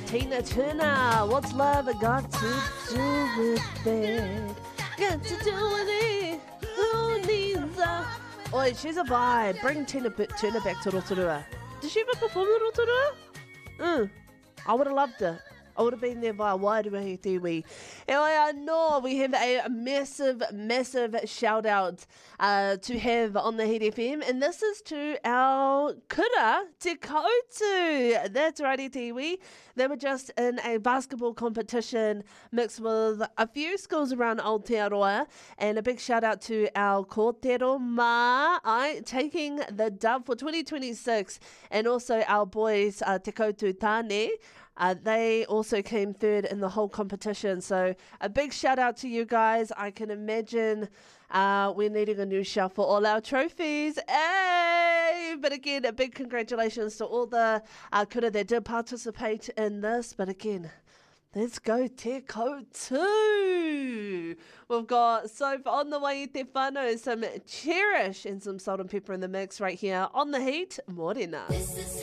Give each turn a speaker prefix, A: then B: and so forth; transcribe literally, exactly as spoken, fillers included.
A: Tina Turner. What's love got to do with it? Got to do with it. Who needs a... Oi, she's a vibe. Bring Tina Turner back to Rotorua. Did she ever perform in Rotorua? Mm. I would have loved it. I would have been there via Wairuahi Tiwi. And I know we have a massive, massive shout out uh, to have on the Heat F M. And this is to our kura Te Koutu. That's righty, Tiwi. They were just in a basketball competition mixed with a few schools around Aotearoa. And a big shout out to our kōtero mā ai taking the dub for twenty twenty-six. And also our boys, uh, Te Koutu Tāne. Uh, they also came third in the whole competition. So a big shout out to you guys. I can imagine uh, we're needing a new shelf for all our trophies. Hey! But again, a big congratulations to all the uh, kura that did participate in this. But again, let's go Te Koutu. We've got Soph on the way, Te whānau, some Cherish and some salt and pepper in the mix right here on The Heat. Morena.